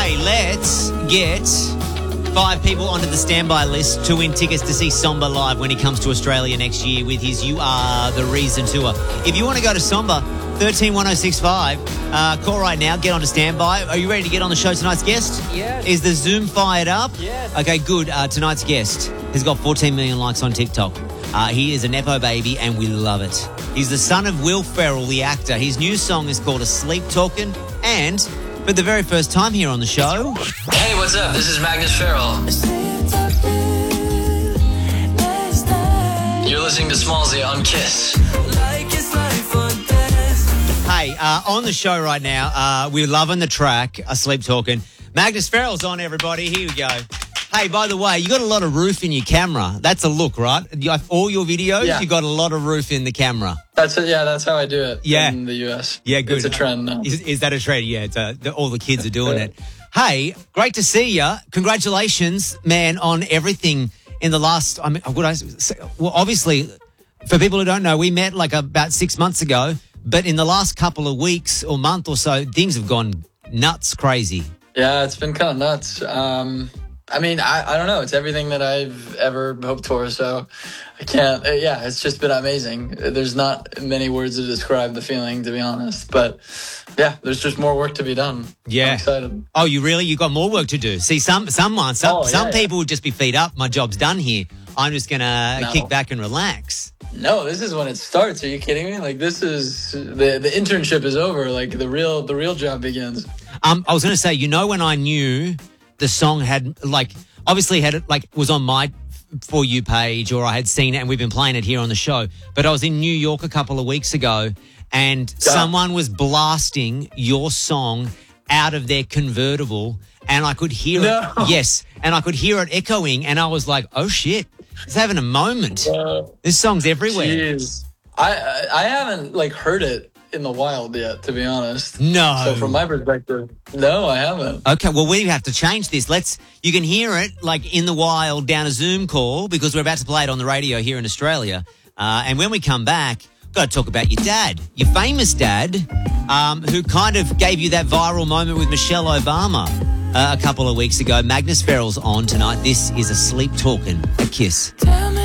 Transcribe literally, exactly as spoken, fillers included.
Hey, let's get five people onto the standby list to win tickets to see Somba live when he comes to Australia next year with his You Are The Reason tour. If you want to go to Somba, thirteen one oh six five, uh, call right now, get on to standby. Are you ready to get on the show? Tonight's guest? Yes. Is the Zoom fired up? Yes. Okay, good. Uh, tonight's guest has got fourteen million likes on TikTok. Uh, he is a Nepo baby and we love it. He's the son of Will Ferrell, the actor. His new song is called A Sleep Talkin', and for the very first time here on the show... Hey, what's up? This is Magnus Ferrell. You're listening to Smallzy on Kiss. Hey, uh, on the show right now, uh, we're loving the track, A Sleep Talkin'. Magnus Ferrell's on, everybody. Here we go. Hey, by the way, you got a lot of roof in your camera. That's a look, right? You have all your videos, Yeah. you got a lot of roof in the camera. That's it. Yeah, that's how I do it. Yeah. In the U S. Yeah, good. It's a trend now. Is, is that a trend? Yeah, it's a, the, all the kids are doing it. Hey, great to see you. Congratulations, man, on everything in the last. I mean, what I say, well, obviously, for people who don't know, we met like about six months ago, but in the last couple of weeks or month or so, things have gone nuts, crazy. Yeah, it's been kind of nuts. Um, I mean, I, I don't know. It's everything that I've ever hoped for. So I can't. Uh, yeah, it's just been amazing. There's not many words to describe the feeling, to be honest. But yeah, there's just more work to be done. Yeah. I'm excited. Oh, you really? You got more work to do. See, some someone, some Oh, yeah, some yeah. people would just be feet up. My job's done here. I'm just gonna No. kick back and relax. No, this is when it starts. Are you kidding me? Like, this is the the internship is over. Like, the real the real job begins. Um, I was gonna say, you know, when I knew the song had like obviously had it like was on my For You page, or I had seen it and we've been playing it here on the show. But I was in New York a couple of weeks ago, and someone was blasting your song out of their convertible, and I could hear No. it. Yes, and I could hear it echoing, and I was like, "Oh shit, it's having a moment." Uh, This song's everywhere. Jeez. I, I I haven't like heard it in the wild yet, to be honest. No. So from my perspective, no, I haven't. Okay, well, we have to change this. Let's. You can hear it like in the wild down a Zoom call because we're about to play it on the radio here in Australia. Uh, and when we come back, got to talk about your dad, your famous dad, um, who kind of gave you that viral moment with Michelle Obama uh, a couple of weeks ago. Magnus Ferrell's on tonight. This is A Sleep Talkin', a Kiss.